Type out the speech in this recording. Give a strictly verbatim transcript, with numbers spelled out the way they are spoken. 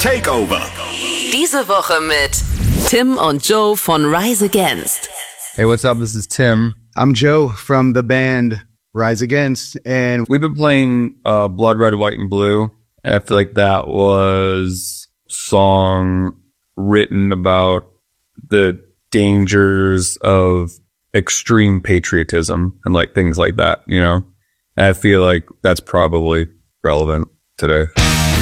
Takeover. Diese Woche mit Tim und Joe von Rise Against. Hey, what's up? This is Tim. I'm Joe from the band Rise Against, and we've been playing uh, Blood Red, White, and Blue. And I feel like that was a song written about the dangers of extreme patriotism and like things like that, you know? And I feel like that's probably relevant today.